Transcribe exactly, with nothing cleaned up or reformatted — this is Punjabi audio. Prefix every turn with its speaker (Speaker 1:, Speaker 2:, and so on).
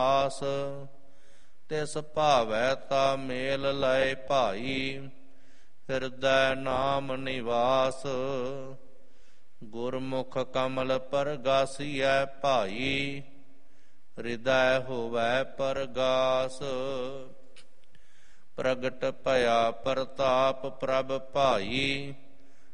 Speaker 1: ਆਸ ਤਿਸ ਭਾਵੈ ਤਾ ਮੇਲ ਲਏ ਭਾਈ, ਹਿਰਦੈ ਨਾਮ ਨਿਵਾਸ। ਗੁਰਮੁਖ ਕਮਲ ਪਰਗਾਸੀਐ ਭਾਈ, ਹਿਰਦੈ ਹੋਵੈ ਪਰਗਾਸ। ਪ੍ਰਗਟ ਭਇਆ ਪ੍ਰਤਾਪ ਪ੍ਰਭ ਭਾਈ,